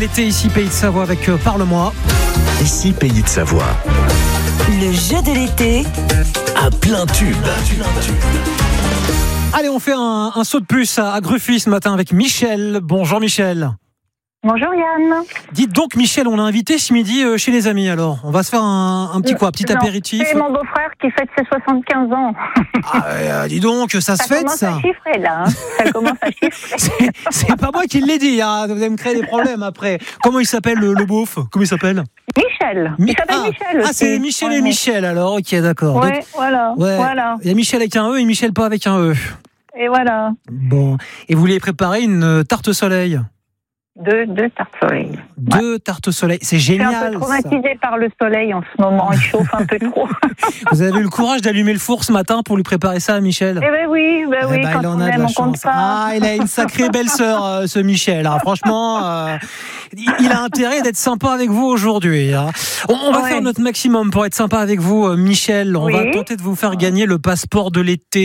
l'été ici Pays de Savoie avec Parle-moi. Ici Pays de Savoie. Le jeu de l'été À plein tube. Allez, on fait un saut de puce à Gruffy ce matin avec Michel. Bonjour Michel. Bonjour Yann. Dites donc Michel, on a invité ce midi chez les amis alors. On va se faire un petit petit apéritif. C'est mon beau-frère qui fête ses 75 ans. Dis donc, ça se fête ça. Ça commence à chiffrer là. Ça commence à chiffrer. C'est pas moi qui l'ai dit, hein. Vous allez me créer des problèmes après. Comment il s'appelle le beauf? Comment il s'appelle? Michel. Il s'appelle Michel aussi. C'est Michel et Michel alors, ok d'accord. Ouais, Donc, voilà. Il y a Michel avec un E et Michel pas avec un E. Et voilà. Bon, et vous voulez préparer une tarte au soleil? Deux tartes soleil. Deux tartes au soleil, c'est Je suis génial. un peu traumatisée par le soleil en ce moment, il chauffe un peu trop. Vous avez eu le courage d'allumer le four ce matin pour lui préparer ça à Michel? Eh ben oui, quand il en on a de aime, la on compte chance. pas. Il a une sacrée belle sœur, ce Michel. Hein. Franchement, il a intérêt d'être sympa avec vous aujourd'hui. Hein. On va faire notre maximum pour être sympa avec vous, Michel. On va tenter de vous faire gagner le passeport de l'été.